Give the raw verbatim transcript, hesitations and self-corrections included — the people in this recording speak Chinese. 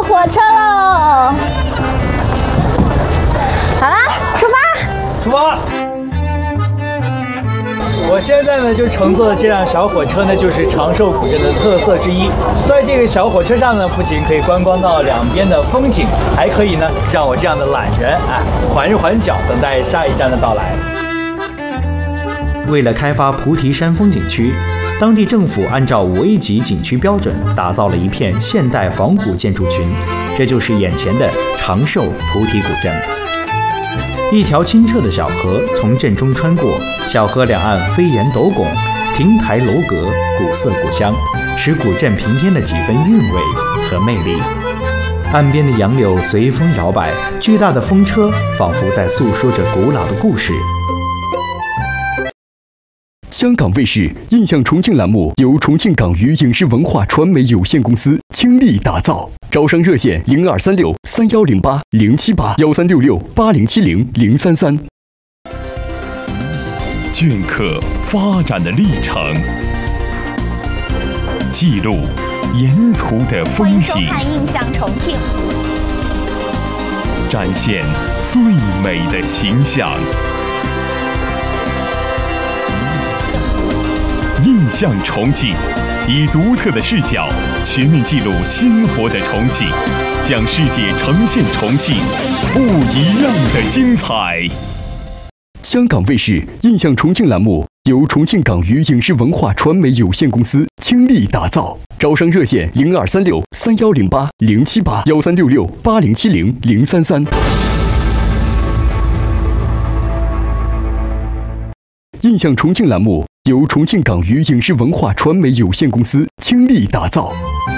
火车喽！好啦，出发！ 出发！我现在呢就乘坐的这辆小火车呢，就是长寿古镇的特色之一。在这个小火车上呢，不仅可以观光到两边的风景，还可以呢让我这样的懒人啊缓一缓脚，等待下一站的到来。 为了开发菩提山风景区，当地政府按照五 A 级景区标准，打造了一片现代仿古建筑群，这就是眼前的长寿菩提古镇。一条清澈的小河从镇中穿过，小河两岸飞檐斗拱，亭台楼阁，古色古香，使古镇平添了几分韵味和魅力。岸边的杨柳随风摇摆，巨大的风车仿佛在诉说着古老的故事。 香港卫视印象重庆栏目由重庆港娱影视文化传媒有限公司倾力打造，招商热线零二三六三幺零八零七八幺三六六八零七零零三三。 镌刻发展的历程，记录沿途的风景， 欢迎收看《印象重庆》， 展现最美的形象。印象重庆，以独特的视角全面记录鲜活的重庆，将世界呈现重庆不一样的精彩。 香港卫视印象重庆栏目由重庆港娱影视文化传媒有限公司倾力打造，招商热线零二三六三幺零八零七八幺三六六八零七零零三三。印象重庆栏目由重庆港娱影视文化传媒有限公司倾力打造，